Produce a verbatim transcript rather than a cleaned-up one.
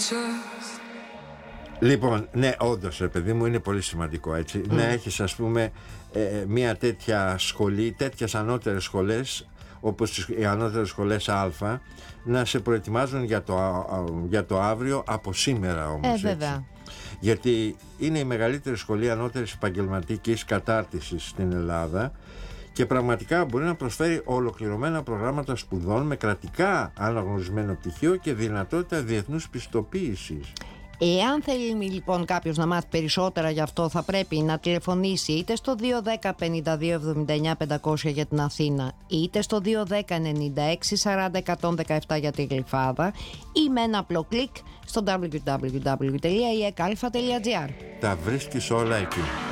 Λοιπόν, ναι, όντως, ρε παιδί μου, είναι πολύ σημαντικό, έτσι. Mm. Να έχεις, ας πούμε, ε, μια τέτοια σχολή, τέτοιες ανώτερες σχολές, όπως οι ανώτερες σχολές Α, να σε προετοιμάζουν για το, α, για το αύριο από σήμερα όμως, ε, έτσι. Γιατί είναι η μεγαλύτερη σχολή ανώτερης επαγγελματικής κατάρτισης στην Ελλάδα και πραγματικά μπορεί να προσφέρει ολοκληρωμένα προγράμματα σπουδών με κρατικά αναγνωρισμένο πτυχίο και δυνατότητα διεθνούς πιστοποίησης. Εάν θέλει λοιπόν κάποιος να μάθει περισσότερα γι' αυτό, θα πρέπει να τηλεφωνήσει είτε στο δύο ένα μηδέν πενήντα δύο εβδομήντα εννιά πεντακόσια για την Αθήνα, είτε στο δύο ένα μηδέν ενενήντα έξι σαράντα εκατόν δεκαεπτά για τη Γλυφάδα, ή με ένα απλό κλικ στο double-u double-u double-u τελεία ι εκ αλφα τελεία τζι άρ. Τα βρίσκεις όλα εκεί.